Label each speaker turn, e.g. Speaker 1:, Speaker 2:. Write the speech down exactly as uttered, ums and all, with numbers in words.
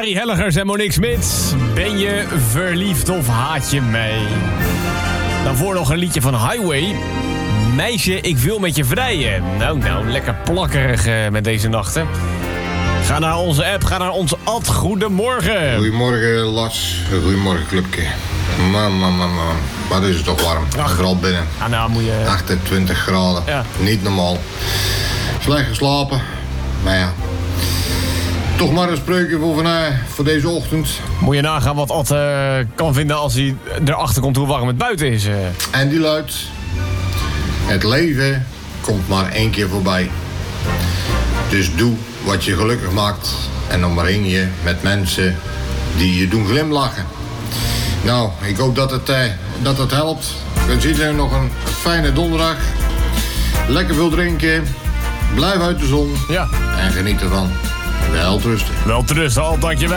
Speaker 1: Harry Hellegers en Monique Smit. Ben je verliefd of haat je mij? Daarvoor nog een liedje van Highway. Meisje, ik wil met je vrijen. Nou, nou, lekker plakkerig uh, met deze nachten. Ga naar onze app, ga naar onze ad. Goedemorgen.
Speaker 2: Goedemorgen, Lars. Goedemorgen, clubje. Man, man, man, man. Wat is het toch warm. Ach. Vooral binnen.
Speaker 1: Ah, nou moet je...
Speaker 2: achtentwintig graden.
Speaker 1: Ja.
Speaker 2: Niet normaal. Slecht geslapen. Maar ja. Toch maar een spreukje voor, van, uh, voor deze ochtend.
Speaker 1: Moet je nagaan wat Ad uh, kan vinden als hij erachter komt hoe warm het buiten is. Uh.
Speaker 2: En die luidt... Het leven komt maar één keer voorbij. Dus doe wat je gelukkig maakt. En omring je met mensen die je doen glimlachen. Nou, ik hoop dat het, uh, dat het helpt. Ik wens iedereen nog een fijne donderdag. Lekker veel drinken. Blijf uit de zon.
Speaker 1: Ja.
Speaker 2: En geniet ervan. Wel rusten.
Speaker 1: Wel rusten, al, dankjewel.